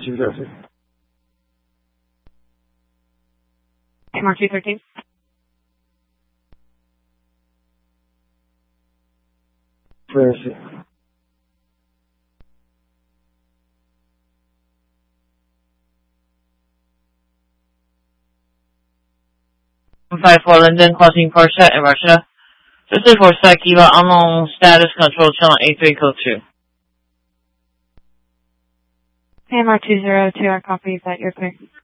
213. AMR 213. Clear. 54 London, crossing Porsche in Russia. This is for Kiva, unknown status control channel A3 code 2. AMR 202, our copy that you're clear.